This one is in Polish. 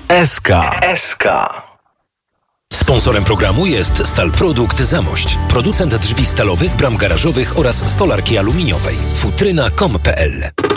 SK. Sponsorem programu jest Stalprodukt Zamość, producent drzwi stalowych, bram garażowych oraz stolarki aluminiowej. Futryna.com.pl